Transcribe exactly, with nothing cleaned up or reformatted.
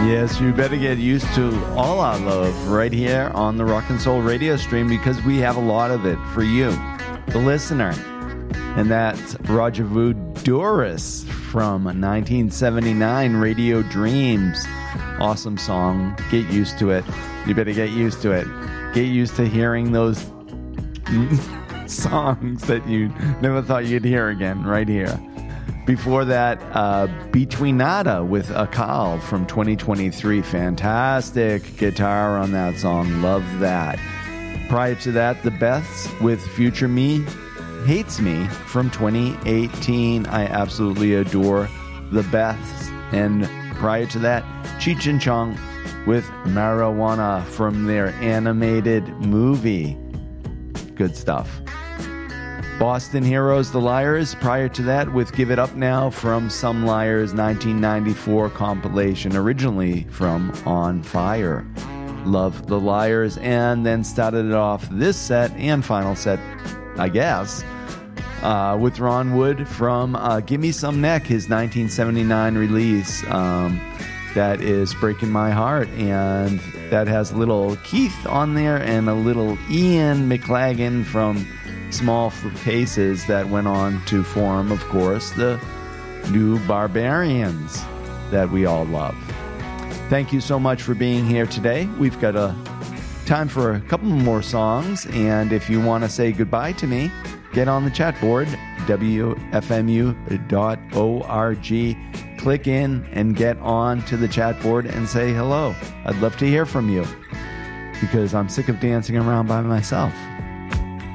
Yes, you better get used to all our love right here on the Rock and Soul radio stream, because we have a lot of it for you, the listener. And that's Roger Voudouris from nineteen seventy-nine, Radio Dreams. Awesome song. Get used to it. You better get used to it. Get used to hearing those songs that you never thought you'd hear again right here. Before that, uh, Between Nada with Akal from twenty twenty-three. Fantastic guitar on that song. Love that. Prior to that, The Beths with Future Me Hates Me from twenty eighteen. I absolutely adore The Beths. And prior to that, Cheech and Chong with Marijuana from their animated movie. Good stuff. Boston Heroes, The Liars, prior to that with Give It Up Now from Some Liars nineteen ninety-four compilation, originally from On Fire. Love The Liars, and then started it off this set and final set, I guess, uh, with Ron Wood from uh, Gimme Some Neck, his nineteen seventy-nine release. Um, that is Breaking My Heart, and that has a little Keith on there and a little Ian McLagan from Small Faces that went on to form, of course, the New Barbarians that we all love. Thank you so much for being here today. We've got a time for a couple more songs, and if you want to say goodbye to me, get on the chat board, W F M U dot org. Click in and get on to the chat board and say hello. I'd love to hear from you, because I'm sick of dancing around by myself.